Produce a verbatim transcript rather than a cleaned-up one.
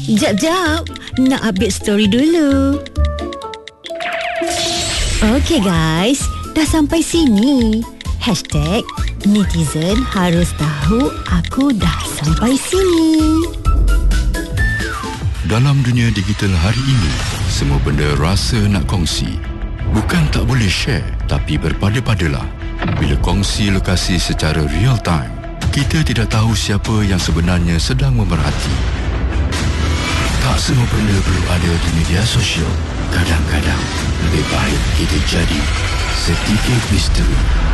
Jap, jap. Nak update story dulu. Okay guys, dah sampai sini. Hashtag netizen harus tahu aku dah sampai sini. Dalam dunia digital hari ini, semua benda rasa nak kongsi. Bukan tak boleh share, tapi berpada-padalah. Bila kongsi lokasi secara real time, kita tidak tahu siapa yang sebenarnya sedang memerhati. Tak semua benda perlu ada di media sosial. Kadang-kadang lebih baik kita jadi sedikit misteri